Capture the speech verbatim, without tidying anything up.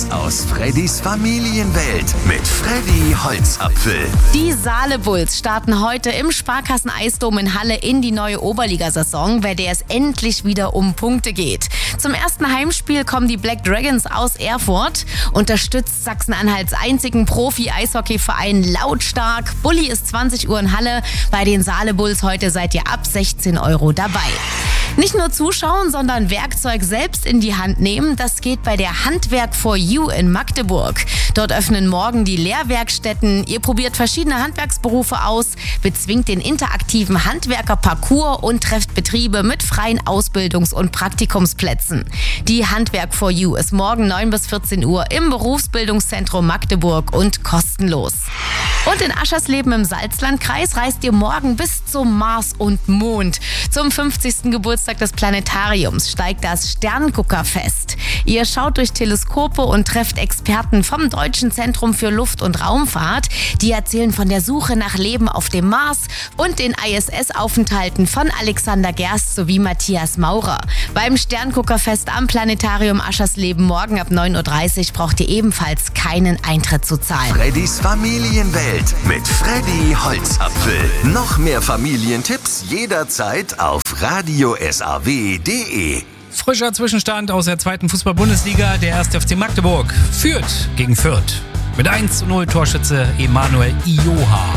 Infos aus Freddys Familienwelt mit Freddy Holzapfel. Die Saale Bulls starten heute im Sparkassen-Eisdom in Halle in die neue Oberligasaison, bei der es endlich wieder um Punkte geht. Zum ersten Heimspiel kommen die Black Dragons aus Erfurt, unterstützt Sachsen-Anhalts einzigen Profi-Eishockeyverein lautstark. Bulli ist zwanzig Uhr in Halle. Bei den Saale Bulls heute seid ihr ab sechzehn Euro dabei. Nicht nur zuschauen, sondern Werkzeug selbst in die Hand nehmen, das geht bei der Handwerk for You in Magdeburg. Dort öffnen morgen die Lehrwerkstätten. Ihr probiert verschiedene Handwerksberufe aus, bezwingt den interaktiven Handwerkerparcours und trefft Betriebe mit freien Ausbildungs- und Praktikumsplätzen. Die Handwerk for You ist morgen neun bis vierzehn Uhr im Berufsbildungszentrum Magdeburg und kostenlos. Und in Aschersleben im Salzlandkreis reist ihr morgen bis zum Mars und Mond. Zum fünfzigsten Geburtstag des Planetariums steigt das Sternguckerfest. Ihr schaut durch Teleskope und trefft Experten vom Deutschen Zentrum für Luft- und Raumfahrt. Die erzählen von der Suche nach Leben auf dem Mars und den I S S-Aufenthalten von Alexander Gerst sowie Matthias Maurer. Beim Sternguckerfest am Planetarium Aschersleben morgen ab neun Uhr dreißig braucht ihr ebenfalls keinen Eintritt zu zahlen. Freddys Familienwelt mit Freddy Holzapfel. Noch mehr Familientipps jederzeit auf radio s a w punkt d e. Frischer Zwischenstand aus der zweiten Fußball-Bundesliga. Der erste F C Magdeburg führt gegen Fürth. Mit eins zu null Torschütze Emanuel Ioha.